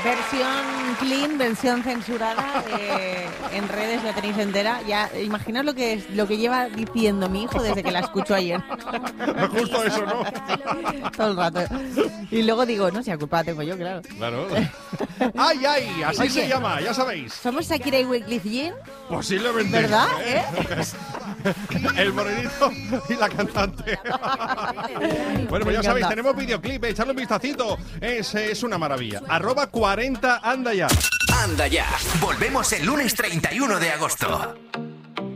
Versión clean, versión censurada, en redes la tenéis entera. Ya, imaginaos lo que lleva diciendo mi hijo desde que la escucho ayer. Justo eso, ¿no? Todo el rato. Y luego digo, no, si la culpa la tengo yo, claro. Claro. ¡Ay, ay! Así Oye, se llama, ya sabéis. ¿Somos Shakira y Wyclef Jean? Posiblemente. ¿Verdad? El morenito y la cantante. Bueno, pues ya sabéis, tenemos videoclip, echarle un vistacito. Es una maravilla. @40 anda ya. Anda ya. Volvemos el lunes 31 de agosto.